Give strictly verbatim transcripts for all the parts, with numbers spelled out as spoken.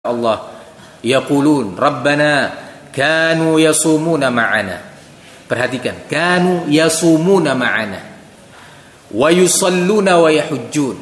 Allah yaqulun rabbana kanu yasumuna ma'ana. Perhatikan, kanu yasumuna ma'ana wa yusalluna wa yahujjun.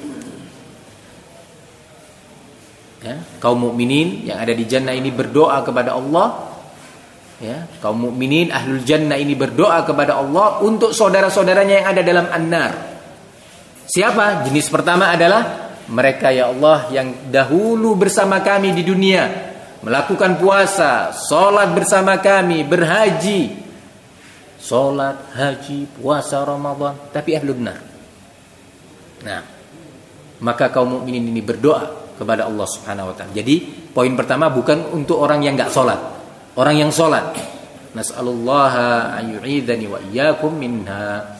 Ya, kaum mukminin yang ada di jannah ini berdoa kepada Allah. Ya, kaum mukminin ahlul jannah ini berdoa kepada Allah untuk saudara-saudaranya yang ada dalam an-nar. Siapa? Jenis pertama adalah mereka, ya Allah, yang dahulu bersama kami di dunia, melakukan puasa, sholat bersama kami, berhaji, sholat, haji, puasa Ramadan, tapi ahlun nar. Nah, maka kaum mukminin ini berdoa kepada Allah Subhanahu wa taala. Jadi poin pertama bukan untuk orang yang enggak sholat, orang yang sholat. Nas'alullaha an yu'idhani wa iyyakum minha.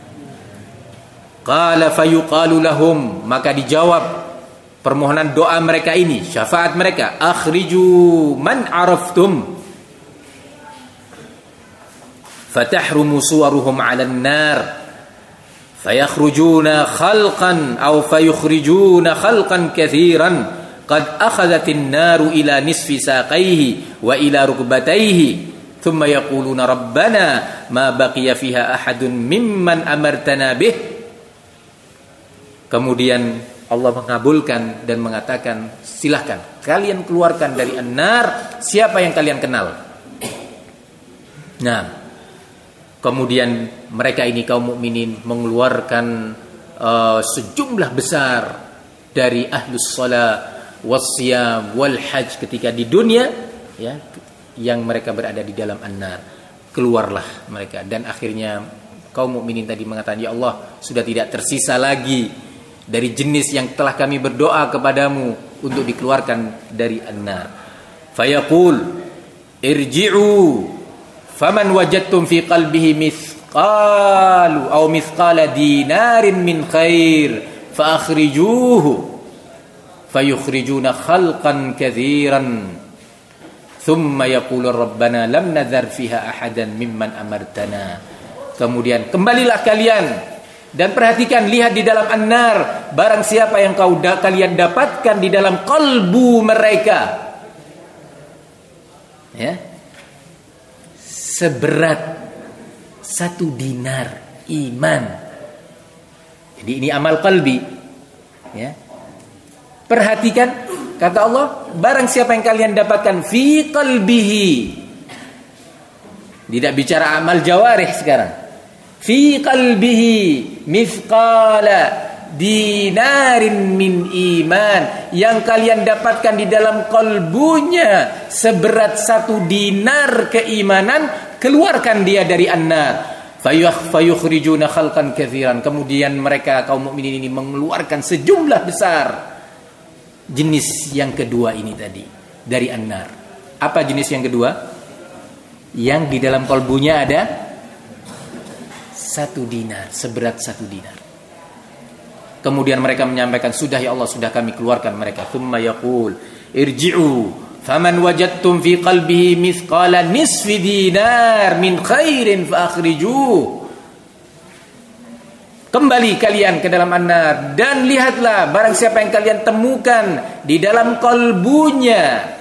Qala fayuqalu lahum, maka dijawab permohonan doa mereka ini, syafaat mereka, akhriju man araftum fatahrumu suwaruhum 'alan nar fayakhrujuna khalqan aw fayukhrijuna khalqan katsiran qad akhadhatin naru ila nisfi saqaihi wa ila rukbatayhi thumma yaquluna rabbana ma baqiya fiha ahadun mimman amartana bih. Kemudian Allah mengabulkan dan mengatakan, silahkan kalian keluarkan dari an-nar siapa yang kalian kenal. Nah, kemudian mereka ini kaum mukminin mengeluarkan uh, sejumlah besar dari ahlus shalah wassiyam wal hajj ketika di dunia, ya, yang mereka berada di dalam an-nar. Keluarlah mereka, dan akhirnya kaum mukminin tadi mengatakan, ya Allah, sudah tidak tersisa lagi dari jenis yang telah kami berdoa kepadamu untuk dikeluarkan dari an-nar. Fayaqul irji'u faman wajadtum fi qalbihi mithqalu aw mithqala dinarin min khair fa akhrijuhu fayukhrijuna khalqan katsiran thumma yaqulu rabbana lam nadhar fiha ahadan mimman amartana. Kemudian kembalilah kalian dan perhatikan, lihat di dalam an-nar, barang siapa yang kau da- kalian dapatkan di dalam kalbu mereka, ya, seberat satu dinar iman. Jadi ini amal qalbi, ya. Perhatikan, kata Allah, barang siapa yang kalian dapatkan fi qalbihi. Tidak bicara amal jawarih sekarang. Fi qalbihi mithqala dinarin min iman, yang kalian dapatkan di dalam kalbunya seberat satu dinar keimanan, keluarkan dia dari an-nar. Fayukhrijuna khalqan katsiran. Kemudian mereka kaum mukminin ini mengeluarkan sejumlah besar jenis yang kedua ini tadi dari an-nar. Apa jenis yang kedua? Yang di dalam kalbunya ada satu dinar, seberat satu dinar. Kemudian mereka menyampaikan, sudah ya Allah, sudah kami keluarkan mereka. Thumma yaqul irji'u faman wajadtum fi qalbihi mithqala nisfi dinar min khairin fa akhrijuh. Kembali kalian ke dalam an-nar dan lihatlah barang siapa yang kalian temukan di dalam kalbunya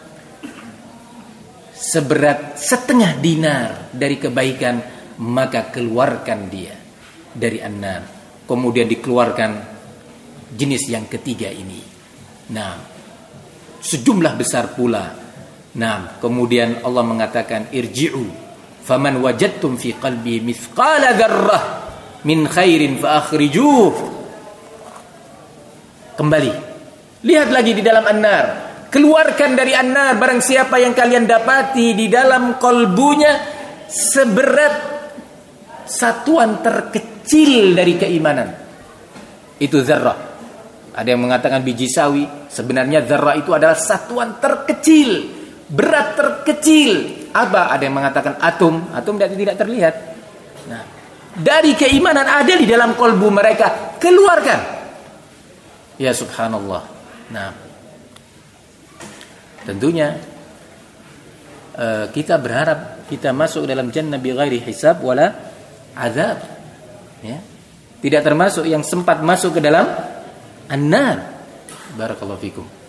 seberat setengah dinar dari kebaikan, maka keluarkan dia dari an-nar. Kemudian dikeluarkan jenis yang ketiga ini. Nah, sejumlah besar pula. Nah, kemudian Allah mengatakan irji'u faman wajadtum fi qalbi mithqala dzarrah min khairin fa akhrijuh. Kembali, lihat lagi di dalam an-nar, keluarkan dari an-nar barang siapa yang kalian dapati di dalam kalbunya seberat satuan terkecil dari keimanan. Itu zarrah. Ada yang mengatakan biji sawi. Sebenarnya zarrah itu adalah satuan terkecil, berat terkecil. Apa? Ada yang mengatakan atom. Atom tidak terlihat. Nah, dari keimanan ada di dalam kalbu mereka, keluarkan. Ya subhanallah. Nah, tentunya uh, kita berharap kita masuk dalam jannah bi ghairi hisab wala azab, ya, tidak termasuk yang sempat masuk ke dalam an-nar. Barakallahu fikum.